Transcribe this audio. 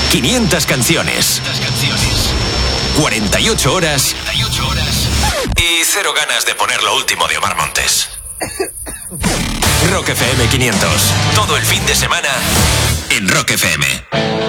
500 canciones. 48 horas. Y 0 ganas de poner lo último de Omar Montes. Rock FM 500. Todo el fin de semana en Rock FM.